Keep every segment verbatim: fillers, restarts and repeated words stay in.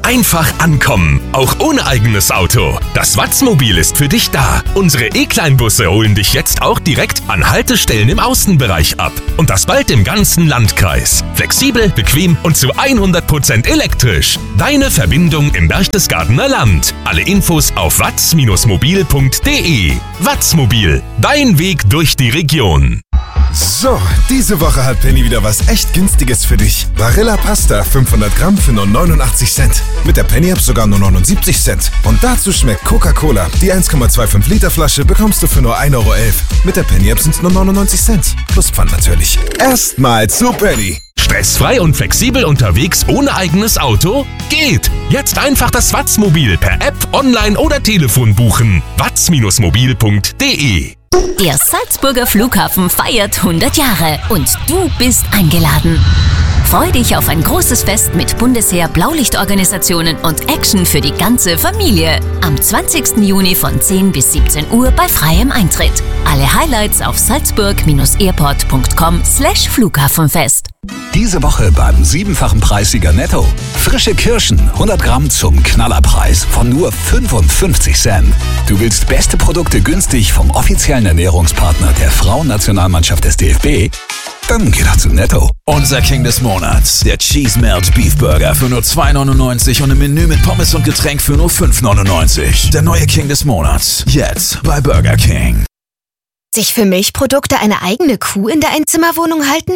Einfach ankommen, auch ohne eigenes Auto. Das Watzmobil ist für dich da. Unsere E-Kleinbusse holen dich jetzt auch direkt an Haltestellen im Außenbereich ab. Und das bald im ganzen Landkreis. Flexibel, bequem und zu hundert Prozent elektrisch. Deine Verbindung im Berchtesgadener Land. Alle Infos auf watz mobil punkt de. Watzmobil, dein Weg durch die Region. So, diese Woche hat Penny wieder was echt Günstiges für dich. Barilla Pasta fünfhundert Gramm für nur neunundachtzig Cent. Mit der Penny-App sogar nur neunundsiebzig Cent. Und dazu schmeckt Coca-Cola. Die eins Komma fünfundzwanzig Liter Flasche bekommst du für nur ein Euro elf. Mit der Penny-App sind es nur neunundneunzig Cent. Plus Pfand natürlich. Erstmal zu Penny. Stressfrei und flexibel unterwegs ohne eigenes Auto? Geht! Jetzt einfach das Watzmobil per App, online oder Telefon buchen. watz mobil punkt de. Der Salzburger Flughafen feiert hundert Jahre und du bist eingeladen. Freu dich auf ein großes Fest mit Bundesheer, Blaulichtorganisationen und Action für die ganze Familie. Am zwanzigsten Juni von zehn bis siebzehn Uhr bei freiem Eintritt. Alle Highlights auf salzburg airport punkt com slash Flughafenfest. Diese Woche beim siebenfachen Preissieger Netto. Frische Kirschen, hundert Gramm zum Knallerpreis von nur fünfundfünfzig Cent. Du willst beste Produkte günstig vom offiziellen Ernährungspartner der Frauennationalmannschaft des D F B? Dann geh doch zu Netto. Unser King des Monats, der Cheese Melt Beef Burger für nur zwei neunundneunzig und im Menü mit Pommes und Getränk für nur fünf neunundneunzig. Der neue King des Monats, jetzt bei Burger King. Sich für Milchprodukte eine eigene Kuh in der Einzimmerwohnung halten?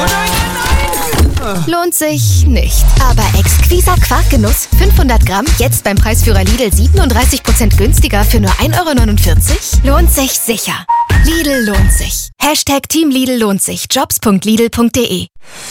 Lohnt sich nicht. Aber Exquisa Quarkgenuss fünfhundert Gramm, jetzt beim Preisführer Lidl siebenunddreißig Prozent günstiger für nur ein Euro neunundvierzig? Lohnt sich sicher. Lidl lohnt sich. Hashtag Team Lidl lohnt sich. jobs punkt lidl punkt de.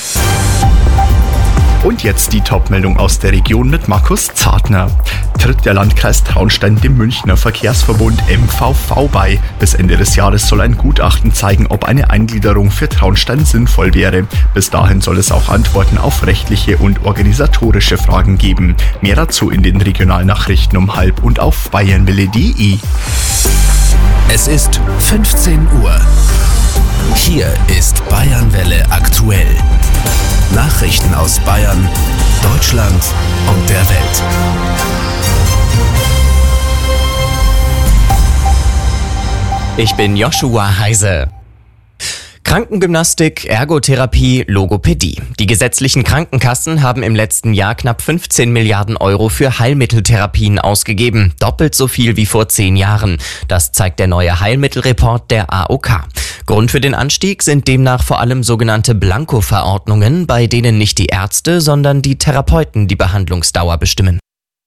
Und jetzt die Top-Meldung aus der Region mit Markus Zartner. Tritt der Landkreis Traunstein dem Münchner Verkehrsverbund M V V bei. Bis Ende des Jahres soll ein Gutachten zeigen, ob eine Eingliederung für Traunstein sinnvoll wäre. Bis dahin soll es auch Antworten auf rechtliche und organisatorische Fragen geben. Mehr dazu in den Regionalnachrichten um halb und auf bayernwelle punkt de. Es ist fünfzehn Uhr. Hier ist Bayernwelle aktuell. Nachrichten aus Bayern, Deutschland und der Welt. Ich bin Joshua Heise. Krankengymnastik, Ergotherapie, Logopädie. Die gesetzlichen Krankenkassen haben im letzten Jahr knapp fünfzehn Milliarden Euro für Heilmitteltherapien ausgegeben. Doppelt so viel wie vor zehn Jahren. Das zeigt der neue Heilmittelreport der A O K. Grund für den Anstieg sind demnach vor allem sogenannte Blanko-Verordnungen, bei denen nicht die Ärzte, sondern die Therapeuten die Behandlungsdauer bestimmen.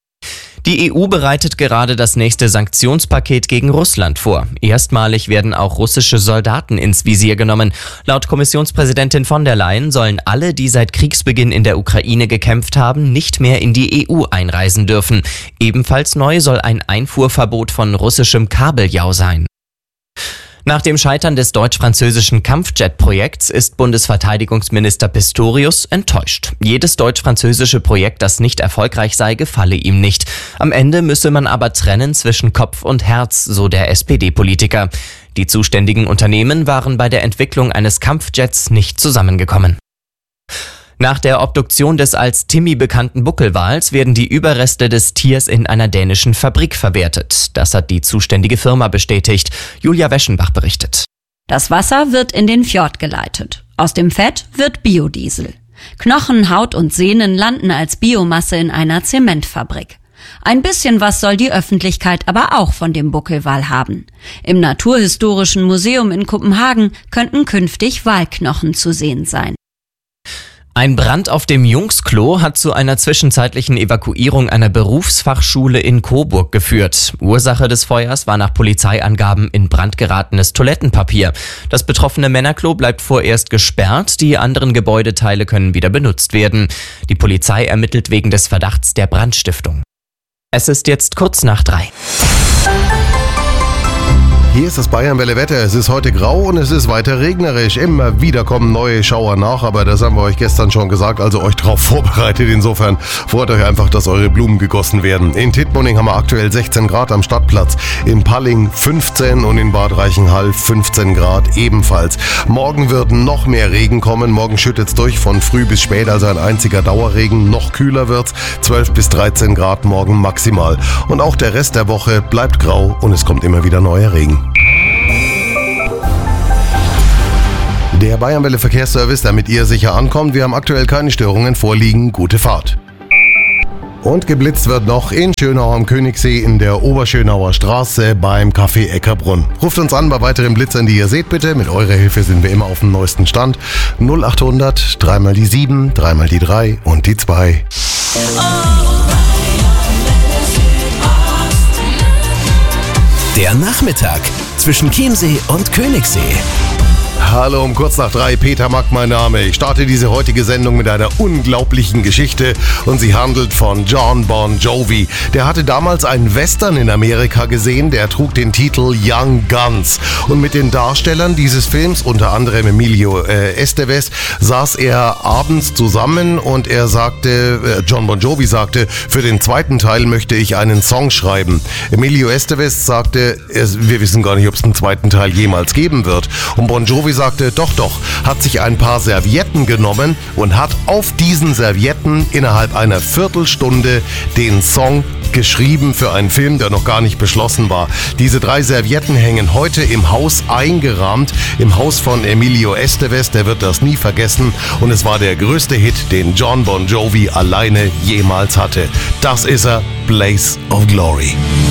Die E U bereitet gerade das nächste Sanktionspaket gegen Russland vor. Erstmalig werden auch russische Soldaten ins Visier genommen. Laut Kommissionspräsidentin von der Leyen sollen alle, die seit Kriegsbeginn in der Ukraine gekämpft haben, nicht mehr in die E U einreisen dürfen. Ebenfalls neu soll ein Einfuhrverbot von russischem Kabeljau sein. Nach dem Scheitern des deutsch-französischen Kampfjet-Projekts ist Bundesverteidigungsminister Pistorius enttäuscht. Jedes deutsch-französische Projekt, das nicht erfolgreich sei, gefalle ihm nicht. Am Ende müsse man aber trennen zwischen Kopf und Herz, so der S P D-Politiker. Die zuständigen Unternehmen waren bei der Entwicklung eines Kampfjets nicht zusammengekommen. Nach der Obduktion des als Timmy bekannten Buckelwals werden die Überreste des Tiers in einer dänischen Fabrik verwertet. Das hat die zuständige Firma bestätigt. Julia Weschenbach berichtet. Das Wasser wird in den Fjord geleitet. Aus dem Fett wird Biodiesel. Knochen, Haut und Sehnen landen als Biomasse in einer Zementfabrik. Ein bisschen was soll die Öffentlichkeit aber auch von dem Buckelwal haben. Im Naturhistorischen Museum in Kopenhagen könnten künftig Walknochen zu sehen sein. Ein Brand auf dem Jungsklo hat zu einer zwischenzeitlichen Evakuierung einer Berufsfachschule in Coburg geführt. Ursache des Feuers war nach Polizeiangaben in Brand geratenes Toilettenpapier. Das betroffene Männerklo bleibt vorerst gesperrt, die anderen Gebäudeteile können wieder benutzt werden. Die Polizei ermittelt wegen des Verdachts der Brandstiftung. Es ist jetzt kurz nach drei. Hier ist das Bayernwelle-Wetter. Es ist heute grau und es ist weiter regnerisch. Immer wieder kommen neue Schauer nach, aber das haben wir euch gestern schon gesagt, also euch darauf vorbereitet. Insofern freut euch einfach, dass eure Blumen gegossen werden. In Tittmoning haben wir aktuell sechzehn Grad am Stadtplatz, in Palling fünfzehn und in Bad Reichenhall fünfzehn Grad ebenfalls. Morgen wird noch mehr Regen kommen. Morgen schüttet es durch von früh bis spät, also ein einziger Dauerregen. Noch kühler wird's, zwölf bis dreizehn Grad morgen maximal. Und auch der Rest der Woche bleibt grau und es kommt immer wieder neuer Regen. Der Bayernwelle Verkehrsservice, damit ihr sicher ankommt. Wir haben aktuell keine Störungen vorliegen. Gute Fahrt. Und geblitzt wird noch in Schönau am Königssee in der Oberschönauer Straße beim Café Eckerbrunn. Ruft uns an bei weiteren Blitzern, die ihr seht, bitte. Mit eurer Hilfe sind wir immer auf dem neuesten Stand. null achthundert, dreimal die sieben, dreimal die drei und die zwei. Der Nachmittag zwischen Chiemsee und Königssee. Hallo, um kurz nach drei, Peter Mack mein Name. Ich starte diese heutige Sendung mit einer unglaublichen Geschichte und sie handelt von Jon Bon Jovi. Der hatte damals einen Western in Amerika gesehen, der trug den Titel Young Guns. Und mit den Darstellern dieses Films, unter anderem Emilio äh, Estevez, saß er abends zusammen und er sagte, äh, Jon Bon Jovi sagte, für den zweiten Teil möchte ich einen Song schreiben. Emilio Estevez sagte, es, wir wissen gar nicht, ob es einen zweiten Teil jemals geben wird. Und Bon Jovi sagte, doch, doch, hat sich ein paar Servietten genommen und hat auf diesen Servietten innerhalb einer Viertelstunde den Song geschrieben für einen Film, der noch gar nicht beschlossen war. Diese drei Servietten hängen heute im Haus eingerahmt, im Haus von Emilio Estevez, der wird das nie vergessen und es war der größte Hit, den Jon Bon Jovi alleine jemals hatte. Das ist er, Blaze of Glory.